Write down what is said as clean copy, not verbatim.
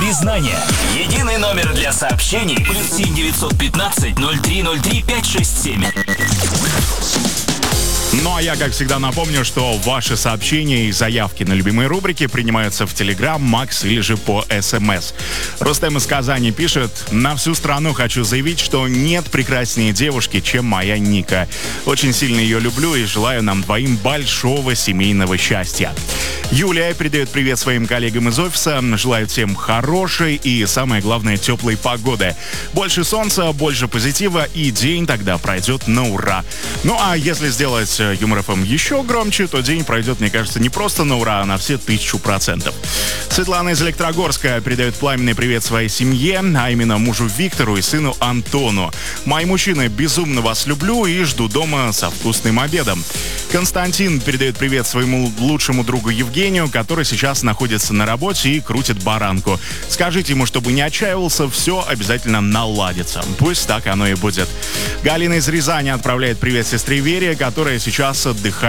признания. Единый номер для сообщений +7 915 0303 567. Ну а я, как всегда, напомню, что ваши сообщения и заявки на любимые рубрики принимаются в Telegram, Макс или же по СМС. Рустем из Казани пишет: «На всю страну хочу заявить, что нет прекраснее девушки, чем моя Ника. Очень сильно ее люблю и желаю нам двоим большого семейного счастья». Юлия передает привет своим коллегам из офиса, желает всем хорошей и, самое главное, теплой погоды. Больше солнца, больше позитива, и день тогда пройдет на ура. Ну а если сделать Юмор ФМ еще громче, то день пройдет, мне кажется, не просто на ура, а на все 1000%. Светлана из Электрогорска передает пламенный привет своей семье, а именно мужу Виктору и сыну Антону. «Мои мужчины, безумно вас люблю и жду дома со вкусным обедом». Константин передает привет своему лучшему другу Евгению, который сейчас находится на работе и крутит баранку. Скажите ему, чтобы не отчаивался, все обязательно наладится. Пусть так оно и будет. Галина из Рязани отправляет привет сестре Вере, которая сейчас отдыхает